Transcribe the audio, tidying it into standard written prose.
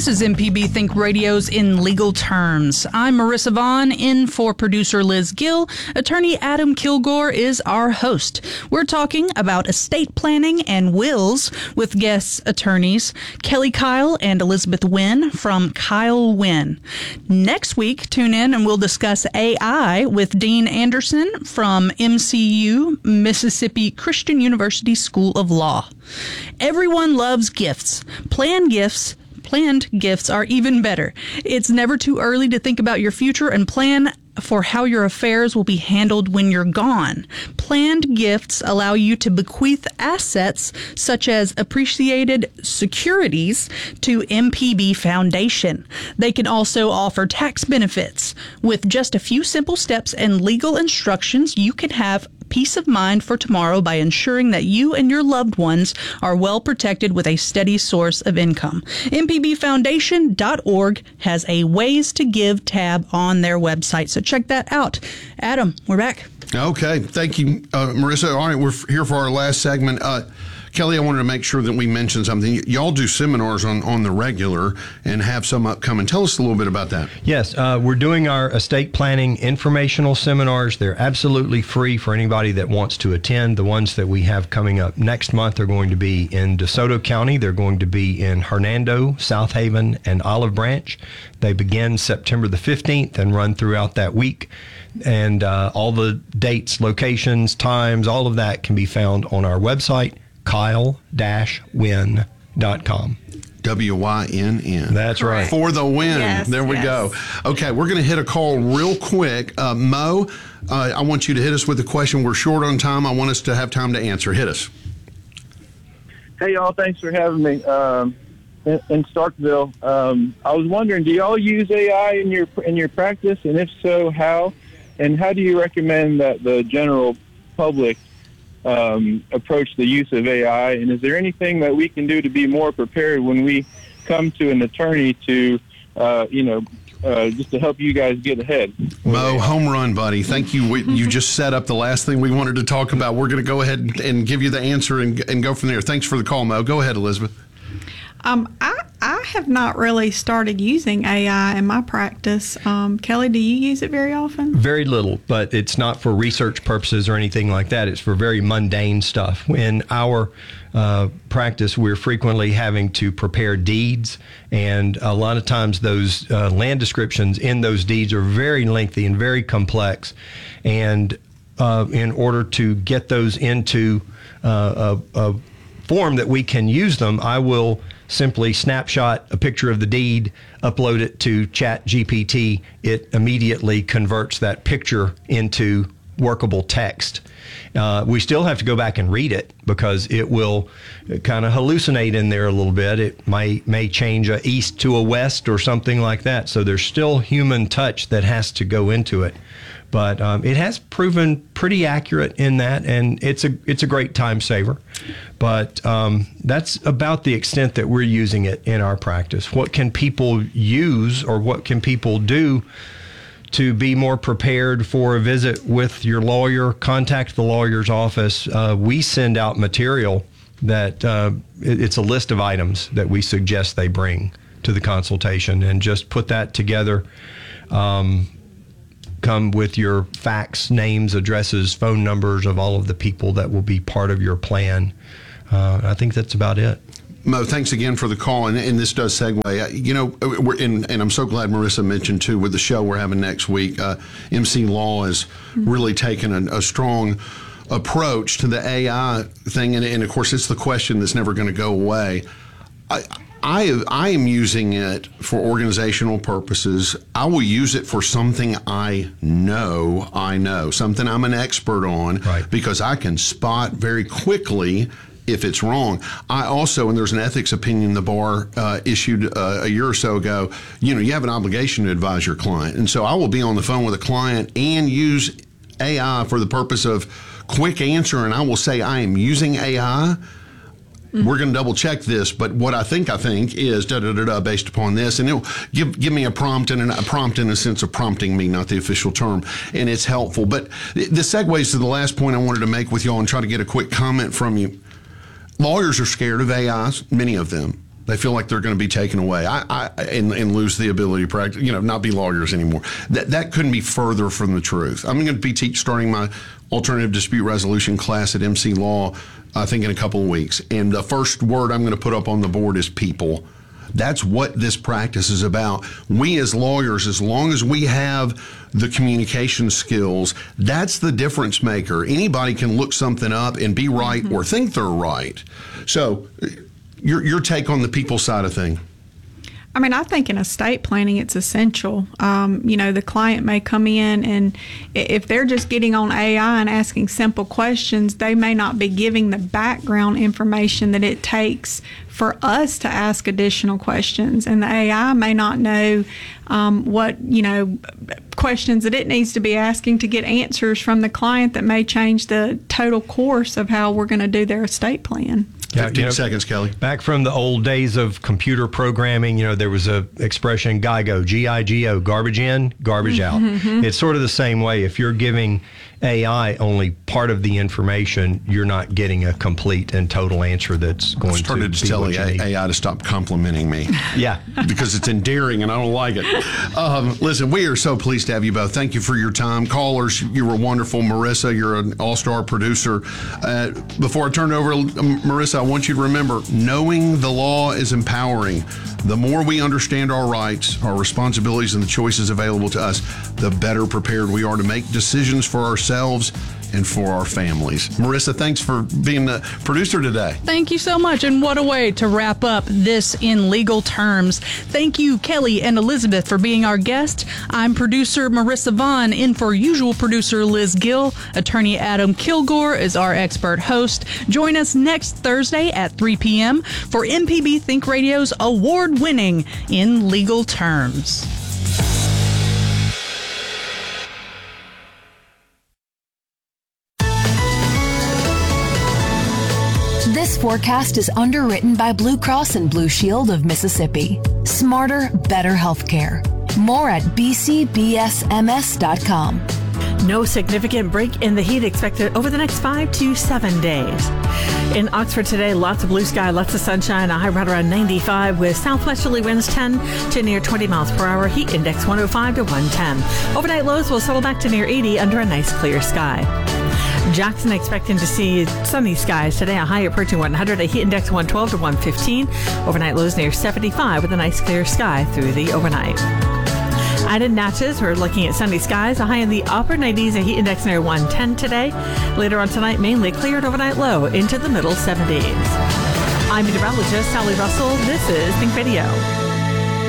This is MPB Think Radio's In Legal Terms. I'm Marissa Vaughn, in for producer Liz Gill. Attorney Adam Kilgore is our host. We're talking about estate planning and wills with guest attorneys Kelly Kyle and Elizabeth Wynn from Kyle Wynn. Next week, tune in and we'll discuss AI with Dean Anderson from MCU, Mississippi Christian University School of Law. Everyone loves gifts. Planned gifts are even better. It's never too early to think about your future and plan for how your affairs will be handled when you're gone. Planned gifts allow you to bequeath assets such as appreciated securities to MPB Foundation. They can also offer tax benefits. With just a few simple steps and legal instructions, you can have peace of mind for tomorrow by ensuring that you and your loved ones are well protected with a steady source of income. MPBFoundation.org has a Ways to Give tab on their website, so check that out. Adam, we're back. Okay, thank you, Marissa. All right, we're here for our last segment. Kelly, I wanted to make sure that we mentioned something. Y'all do seminars on the regular and have some upcoming. Tell us a little bit about that. Yes, we're doing our estate planning informational seminars. They're absolutely free for anybody that wants to attend. The ones that we have coming up next month are going to be in DeSoto County. They're going to be in Hernando, South Haven, and Olive Branch. They begin September the 15th and run throughout that week. And all the dates, locations, times, all of that can be found on our website, Kyle-Wynn.com. W-Y-N-N. That's right. For the win. Yes, there we go. Okay, we're going to hit a call real quick. Mo, I want you to hit us with a question. We're short on time. I want us to have time to answer. Hit us. Hey, y'all. Thanks for having me in Starkville. I was wondering, do y'all use AI in your practice? And if so, how? And how do you recommend that the general public approach the use of AI, and is there anything that we can do to be more prepared when we come to an attorney to, just to help you guys get ahead? Mo, home run, buddy. Thank you. You just set up the last thing we wanted to talk about. We're going to go ahead and give you the answer and go from there. Thanks for the call, Mo. Go ahead, Elizabeth. I have not really started using AI in my practice. Kelly, do you use it very often? Very little, but it's not for research purposes or anything like that. It's for very mundane stuff. In our practice, we're frequently having to prepare deeds, and a lot of times those land descriptions in those deeds are very lengthy and very complex. And in order to get those into a form that we can use them, I will simply snapshot a picture of the deed, upload it to ChatGPT. It immediately converts that picture into workable text. We still have to go back and read it because it will kind of hallucinate in there a little bit. It may change a east to a west or something like that. So there's still human touch that has to go into it. But it has proven pretty accurate in that, and it's a great time saver. But that's about the extent that we're using it in our practice. What can people use, or what can people do to be more prepared for a visit with your lawyer? Contact the lawyer's office. We send out material that it's a list of items that we suggest they bring to the consultation, and just put that together. Come with your facts, names, addresses, phone numbers of all of the people that will be part of your plan. I think that's about it. Mo, thanks again for the call, and this does segue. And I'm so glad Marissa mentioned, too, with the show we're having next week, MC Law has really taken a strong approach to the AI thing, and of course, it's the question that's never going to go away. I am using it for organizational purposes. I will use it for something I know, something I'm an expert on, right, because I can spot very quickly if it's wrong. I also, and there's an ethics opinion the bar issued a year or so ago, you have an obligation to advise your client. And so I will be on the phone with a client and use AI for the purpose of quick answer, and I will say I am using AI. We're going to double check this, but what I think is based upon this, and it'll give me a prompt, and a prompt in a sense of prompting me, not the official term, and it's helpful. But this segues to the last point I wanted to make with y'all and try to get a quick comment from you. Lawyers are scared of AIs, many of them. They feel like they're going to be taken away and lose the ability to practice, not be lawyers anymore. That couldn't be further from the truth. I'm going to be starting my alternative dispute resolution class at MC Law, I think, in a couple of weeks. And the first word I'm going to put up on the board is people. That's what this practice is about. We as lawyers, as long as we have the communication skills, that's the difference maker. Anybody can look something up and be right or think they're right. So your take on the people side of thing. I mean, I think in estate planning, it's essential. The client may come in, and if they're just getting on AI and asking simple questions, they may not be giving the background information that it takes for us to ask additional questions. And the AI may not know what questions that it needs to be asking to get answers from the client that may change the total course of how we're going to do their estate plan. 15 seconds, Kelly. Back from the old days of computer programming, there was a expression, GIGO, G-I-G-O, garbage in, garbage out. It's sort of the same way. If you're giving AI only part of the information, you're not getting a complete and total answer that's going to be started to tell AI to stop complimenting me. Yeah. Because it's endearing and I don't like it. Listen, we are so pleased to have you both. Thank you for your time. Callers, you were wonderful. Marissa, you're an all-star producer. Before I turn it over to Marissa, I want you to remember, knowing the law is empowering. The more we understand our rights, our responsibilities, and the choices available to us, the better prepared we are to make decisions for ourselves and for our families. Marissa, thanks for being the producer today. Thank you so much. And what a way to wrap up this in legal terms. Thank you, Kelly and Elizabeth, for being our guest. I'm producer Marissa Vaughn, in for usual producer Liz Gill. Attorney Adam Kilgore is our expert host. Join us next Thursday at 3 p.m. for MPB Think Radio's award-winning In Legal Terms. This forecast is underwritten by Blue Cross and Blue Shield of Mississippi. Smarter, better healthcare. More at bcbsms.com. No significant break in the heat expected over the next 5 to 7 days. In Oxford today, lots of blue sky, lots of sunshine, a high right around 95 with southwesterly winds 10 to near 20 miles per hour, heat index 105 to 110. Overnight lows will settle back to near 80 under a nice clear sky. Jackson expecting to see sunny skies today, a high approaching 100, a heat index 112 to 115. Overnight lows near 75 with a nice clear sky through the overnight. And in Natchez, we're looking at sunny skies, a high in the upper 90s, a heat index near 110 today. Later on tonight, mainly cleared overnight low into the middle 70s. I'm meteorologist Sally Russell. This is Think Radio.